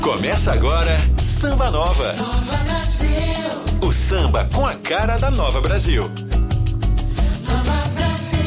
Começa agora Samba Nova. Nova Brasil. O samba com a cara da Nova Brasil. Nova Brasil.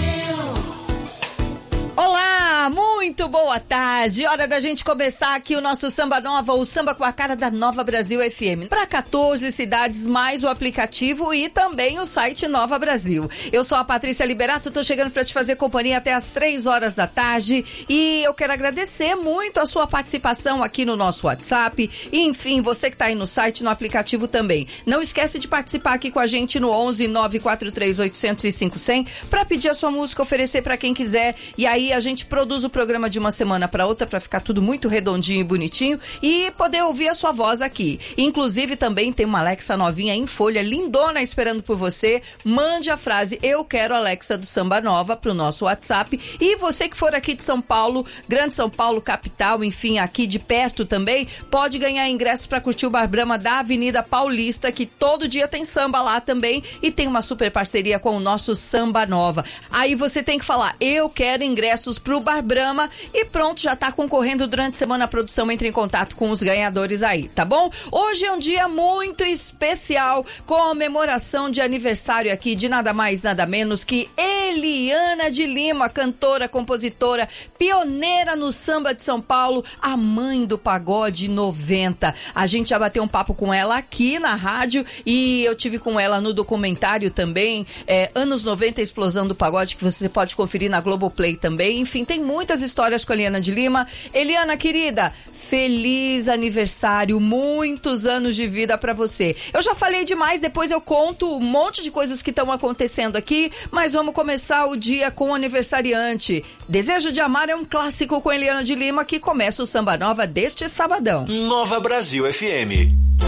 Olá, muito boa tarde. Hora da gente começar aqui o nosso Samba Nova, o samba com a cara da Nova Brasil FM. Para 14 cidades, mais o aplicativo e também o site Nova Brasil. Eu sou a Patrícia Liberato, tô chegando para te fazer companhia até as 3 horas da tarde e eu quero agradecer muito a sua participação aqui no nosso WhatsApp e, enfim, você que tá aí no site, no aplicativo também. Não esquece de participar aqui com a gente no 11 943 805 100 para pedir a sua música, oferecer para quem quiser e aí a gente produz o programa de uma semana para outra para ficar tudo muito redondinho e bonitinho e poder ouvir a sua voz aqui. Inclusive também tem uma Alexa novinha em folha, lindona, esperando por você. Mande a frase "Eu quero Alexa do Samba Nova" pro nosso WhatsApp. E você que for aqui de São Paulo, Grande São Paulo, capital, enfim, aqui de perto também, pode ganhar ingressos para curtir o Bar Brahma da Avenida Paulista, que todo dia tem samba lá também e tem uma super parceria com o nosso Samba Nova. Aí você tem que falar "Eu quero ingressos pro Bar Brahma" e pronto, já tá concorrendo durante a semana. A produção entra em contato com os ganhadores aí, tá bom? Hoje é um dia muito especial, comemoração de aniversário aqui de nada mais, nada menos que Eliana de Lima, cantora, compositora, pioneira no samba de São Paulo, a mãe do pagode 90. A gente já bateu um papo com ela aqui na rádio e eu tive com ela no documentário também, Anos 90, Explosão do Pagode, que você pode conferir na Globoplay também. Enfim, tem muitas histórias com a Eliana de Lima. Eliana, querida, feliz aniversário, muitos anos de vida pra você. Eu já falei demais, depois eu conto um monte de coisas que estão acontecendo aqui, mas vamos começar o dia com o aniversariante. Desejo de Amar é um clássico com a Eliana de Lima que começa o Samba Nova deste sabadão. Nova Brasil FM.